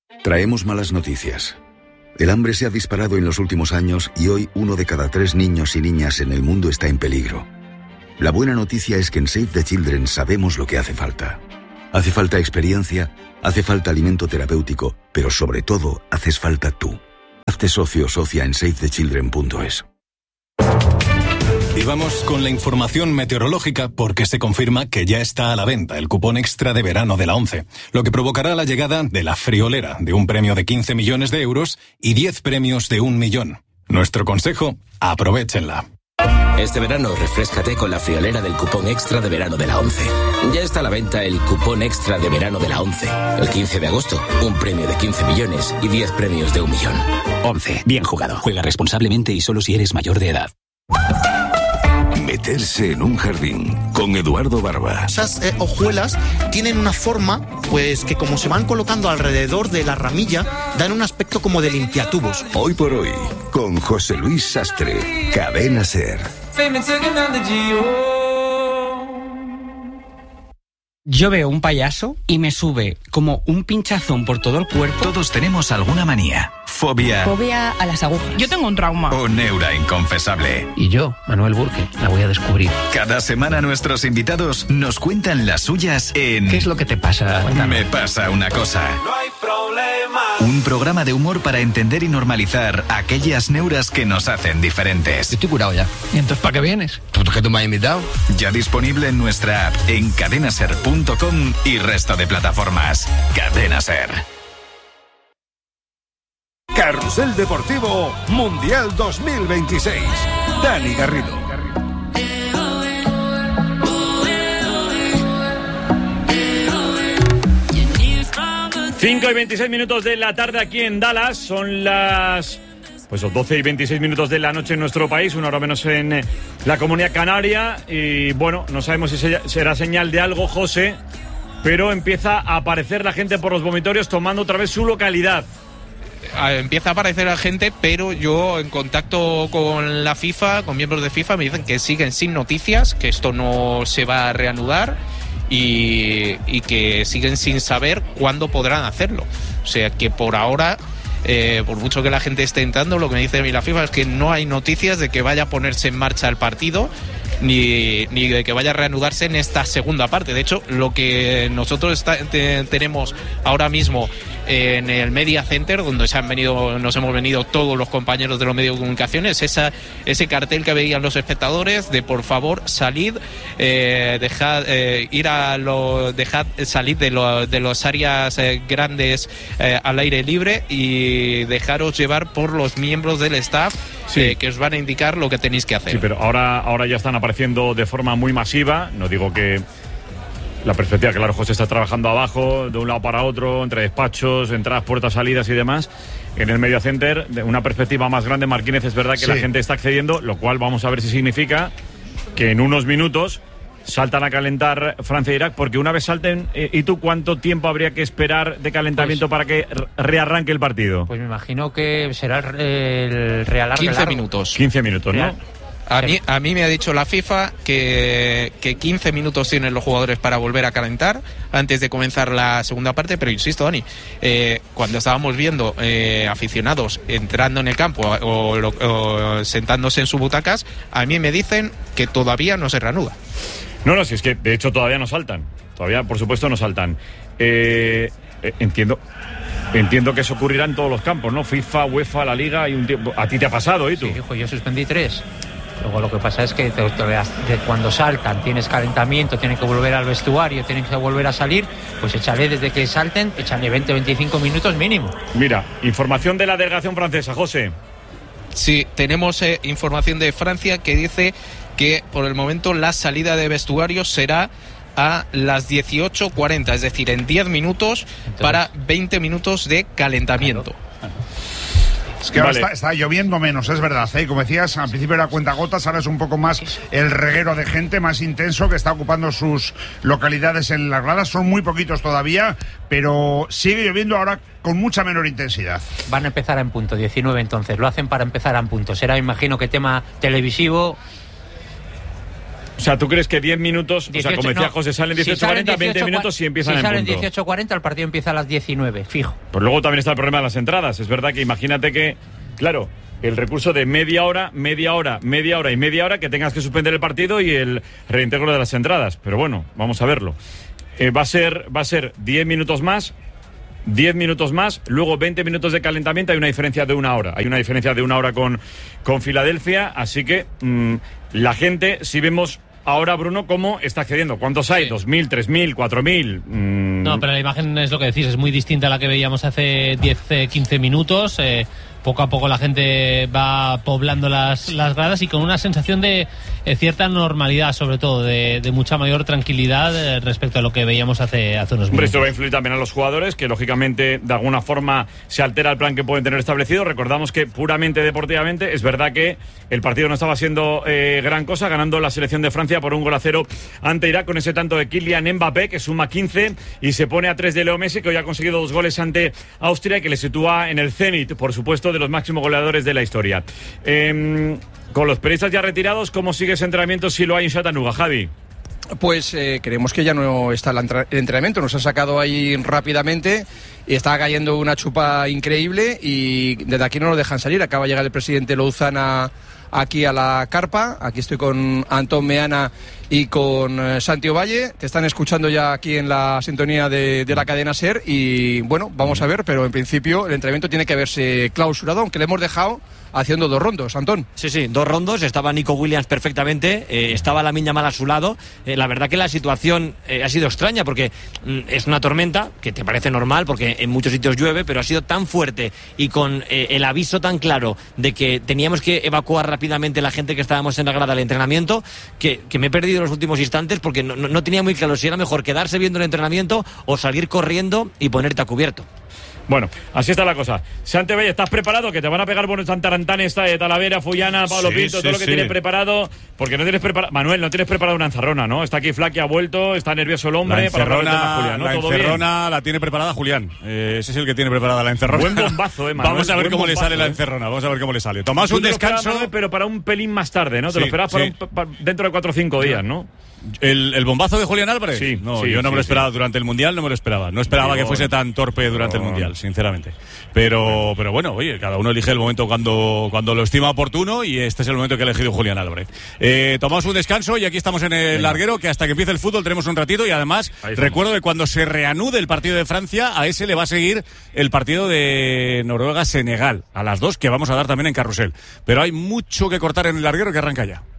Traemos malas noticias. El hambre se ha disparado en los últimos años y hoy 1 de cada 3 niños y niñas en el mundo está en peligro. La buena noticia es que en Save the Children sabemos lo que hace falta. Hace falta experiencia, hace falta alimento terapéutico, pero sobre todo, haces falta tú. Hazte socio o socia en savethechildren.es. Y vamos con la información meteorológica porque se confirma que ya está a la venta el cupón extra de verano de la ONCE, lo que provocará la llegada de la friolera de un premio de 15 millones de euros y 10 premios de 1 millón. Nuestro consejo, aprovéchenla. Este verano refréscate con la friolera del cupón extra de verano de la ONCE. Ya está a la venta el cupón extra de verano de la ONCE. El 15 de agosto, un premio de 15 millones y 10 premios de 1 millón. ONCE, bien jugado. Juega responsablemente y solo si eres mayor de edad. Meterse en un jardín con Eduardo Barba. Esas hojuelas tienen una forma, pues que como se van colocando alrededor de la ramilla, dan un aspecto como de limpiatubos. Hoy por hoy, con José Luis Sastre, Cadena SER. Yo veo un payaso y me sube como un pinchazón por todo el cuerpo. Todos tenemos alguna manía. Fobia. Fobia a las agujas. Yo tengo un trauma. O neura inconfesable. Y yo, Manuel Burke, la voy a descubrir. Cada semana nuestros invitados nos cuentan las suyas en... ¿Qué es lo que te pasa? Me pasa una cosa. No hay problema. Un programa de humor para entender y normalizar aquellas neuras que nos hacen diferentes. Yo estoy curado ya. ¿Y entonces para qué vienes? ¿Tú que tú me has invitado? Ya disponible en nuestra app, en cadenaser.com y resto de plataformas. Cadena Ser. Carrusel Deportivo Mundial 2026. Dani Garrido. 5:26 de la tarde aquí en Dallas. Son las 12:26 de la noche en nuestro país, 1 hora menos en la Comunidad Canaria. Y bueno, no sabemos si será señal de algo, José, pero empieza a aparecer la gente por los vomitorios tomando otra vez su localidad. Empieza a aparecer la gente, pero yo en contacto con la FIFA, con miembros de FIFA, me dicen que siguen sin noticias, que esto no se va a reanudar y que siguen sin saber cuándo podrán hacerlo. O sea que por ahora, por mucho que la gente esté entrando, lo que me dice la FIFA es que no hay noticias de que vaya a ponerse en marcha el partido ni de que vaya a reanudarse en esta segunda parte. De hecho, lo que nosotros tenemos ahora mismo en el Media Center, donde nos hemos venido todos los compañeros de los medios de comunicación, es ese cartel que veían los espectadores de por favor salid, dejad salir de las áreas grandes al aire libre y dejaros llevar por los miembros del staff, sí, que os van a indicar lo que tenéis que hacer. Sí, pero ahora ya están apareciendo de forma muy masiva. No digo que la perspectiva, claro, José está trabajando abajo, de un lado para otro, entre despachos, entradas, puertas, salidas y demás. En el Media Center, de una perspectiva más grande, Marquínez, es verdad que la gente está accediendo, lo cual vamos a ver si significa que en unos minutos saltan a calentar Francia e Irak, porque una vez salten, ¿y tú cuánto tiempo habría que esperar de calentamiento para que rearranque el partido? Pues me imagino que será el realargue 15 largo. minutos. 15 minutos, ¿no? A mí me ha dicho la FIFA que 15 minutos tienen los jugadores para volver a calentar antes de comenzar la segunda parte, pero insisto, Dani, cuando estábamos viendo aficionados entrando en el campo o sentándose en sus butacas, a mí me dicen que todavía no se reanuda. No, si es que de hecho todavía no saltan. Todavía, por supuesto, no saltan. Entiendo que eso ocurrirá en todos los campos, ¿no? FIFA, UEFA, la Liga, y un tiempo. ¿A ti te ha pasado, tú? Sí, hijo, yo suspendí 3. Luego lo que pasa es que cuando saltan tienes calentamiento, tienen que volver al vestuario, tienen que volver a salir, pues échale desde que salten, échale 20-25 minutos mínimo. Mira, información de la delegación francesa, José. Sí, tenemos información de Francia que dice que por el momento la salida de vestuario será a las 18:40, es decir, en 10 minutos. Entonces, para 20 minutos de calentamiento. Claro. Es que ahora está lloviendo menos, es verdad, ¿eh? Como decías, al principio era cuentagotas, ahora es un poco más el reguero de gente más intenso que está ocupando sus localidades en las gradas. Son muy poquitos todavía, pero sigue lloviendo ahora con mucha menor intensidad. Van a empezar en punto, 19 entonces, lo hacen para empezar en punto. Será, imagino, que tema televisivo. O sea, ¿tú crees que 10 minutos, 18, o sea, como decía José, salen 18:40, 20 minutos y empiezan en punto? Si salen 18:40, el partido empieza a las 19, fijo. Pues luego también está el problema de las entradas. Es verdad que imagínate que, claro, el recurso de media hora y media hora que tengas que suspender el partido y el reintegro de las entradas. Pero bueno, vamos a verlo. Va a ser 10 minutos más, luego 20 minutos de calentamiento. Hay una diferencia de una hora. Hay una diferencia de una hora con Filadelfia. Así que la gente, si vemos ahora, Bruno, ¿cómo está accediendo? ¿Cuántos hay? ¿2.000, 3.000, 4.000? No, pero la imagen es lo que decís, es muy distinta a la que veíamos hace 10, 15 minutos. Poco a poco la gente va poblando las gradas y con una sensación de cierta normalidad, sobre todo, de mucha mayor tranquilidad respecto a lo que veíamos hace unos minutos. Hombre, esto va a influir también a los jugadores, que lógicamente de alguna forma se altera el plan que pueden tener establecido. Recordamos que puramente deportivamente es verdad que el partido no estaba siendo gran cosa, ganando la selección de Francia por 1-0 ante Irak, con ese tanto de Kylian Mbappé, que suma 15 y se pone a 3 de Leo Messi, que hoy ha conseguido 2 goles ante Austria y que le sitúa en el cenit, por supuesto, de los máximos goleadores de la historia. Con los periodistas ya retirados, ¿cómo sigue ese entrenamiento si lo hay en Chattanooga, Javi? Pues creemos que ya no está el entrenamiento, nos han sacado ahí rápidamente y está cayendo una chupa increíble y desde aquí no nos dejan salir. Acaba de llegar el presidente Louzana aquí a la carpa. Aquí estoy con Antón Meana y con Santi Ovalle. Te están escuchando ya aquí en la sintonía de la cadena SER y bueno, vamos a ver, pero en principio el entrenamiento tiene que haberse clausurado, aunque le hemos dejado haciendo 2 rondos, Antón. Sí, 2 rondos, estaba Nico Williams perfectamente, estaba Lamine Yamal a su lado. La verdad que la situación ha sido extraña porque es una tormenta, que te parece normal porque en muchos sitios llueve, pero ha sido tan fuerte y con el aviso tan claro de que teníamos que evacuar rápidamente la gente que estábamos en la grada del entrenamiento, que me he perdido en los últimos instantes porque no tenía muy claro si era mejor quedarse viendo el entrenamiento o salir corriendo y ponerte a cubierto. Bueno, así está la cosa. Santi Ovalle, ¿estás preparado? Que te van a pegar buenos tantarantanes de Talavera, Fullana, Pablo Pinto, todo lo que tienes preparado. Porque no tienes preparado. Manuel, no tienes preparado una encerrona, ¿no? Está aquí Flaqui, ha vuelto, está nervioso el hombre. La encerrona, para Julián, ¿no? la encerrona la tiene preparada Julián. Ese es el que tiene preparada la encerrona. Buen bombazo, Manuel. Vamos a ver cómo le sale la encerrona. Vamos a ver cómo le sale. Tomás un descanso. Manuel, pero para un pelín más tarde, ¿no? Te lo esperabas dentro de 4 o 5 días, ¿no? ¿El bombazo de Julián Álvarez? Sí. No, yo no me lo esperaba durante el Mundial, no me lo esperaba. No esperaba que fuese tan torpe durante el Mundial, sinceramente. Pero bueno, oye, cada uno elige el momento cuando lo estima oportuno y este es el momento que ha elegido Julián Álvarez. Tomamos un descanso y aquí estamos en el larguero, que hasta que empiece el fútbol tenemos un ratito y además recuerdo que cuando se reanude el partido de Francia, a ese le va a seguir el partido de Noruega-Senegal a las 2, que vamos a dar también en Carrusel. Pero hay mucho que cortar en el larguero que arranca ya.